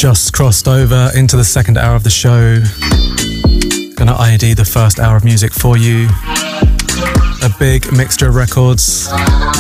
Just crossed over into the second hour of the show. Gonna ID the first hour of music for you. A big mixture of records